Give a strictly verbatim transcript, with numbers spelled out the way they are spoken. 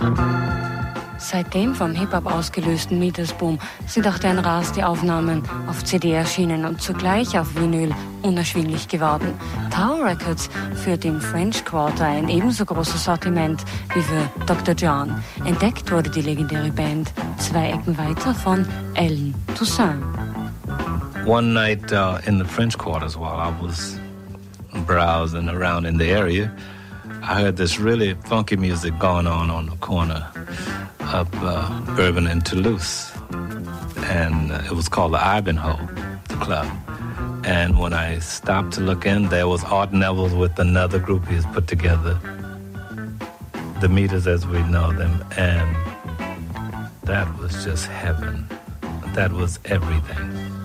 Seit dem vom Hip-Hop ausgelösten Meters-Boom sind auch deren rarste Aufnahmen auf C D erschienen und zugleich auf Vinyl unerschwinglich geworden. Tower Records führt im French Quarter ein ebenso großes Sortiment wie für Doktor John. Entdeckt wurde die legendäre Band zwei Ecken weiter von Allen Toussaint. One night uh, in the French Quarters while I was browsing around in the area, I heard this really funky music going on on the corner of uh, Bourbon and Toulouse, and uh, it was called the Ivanhoe, the club. And when I stopped to look in, there was Art Neville with another group he's put together, the Meters as we know them, and that was just heaven. That was everything.